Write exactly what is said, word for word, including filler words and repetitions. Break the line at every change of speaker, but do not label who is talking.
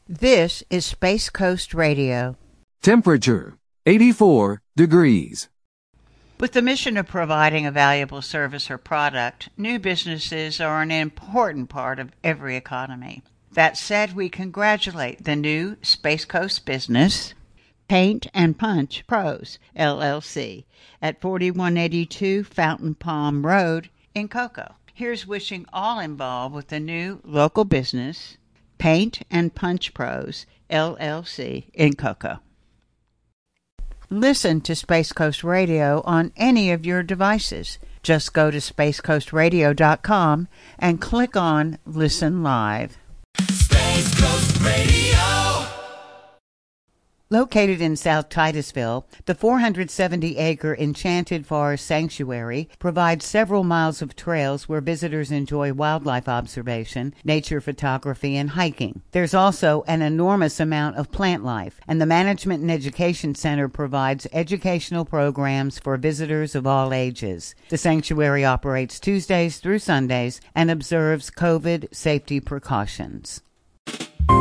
This is Space Coast Radio.
Temperature, eighty-four degrees.
With the mission of providing a valuable service or product, new businesses are an important part of every economy. That said, we congratulate the new Space Coast business, Paint and Punch Pros, L L C, at forty-one eighty-two Fountain Palm Road in Cocoa. Here's wishing all involved with the new local business, Paint and Punch Pros, L L C, in Cocoa. Listen to Space Coast Radio on any of your devices. Just go to space coast radio dot com and click on Listen Live.
Space Coast Radio.
Located in South Titusville, the four hundred seventy acre Enchanted Forest Sanctuary provides several miles of trails where visitors enjoy wildlife observation, nature photography, and hiking. There's also an enormous amount of plant life, and the Management and Education Center provides educational programs for visitors of all ages. The sanctuary operates Tuesdays through Sundays and observes COVID safety precautions.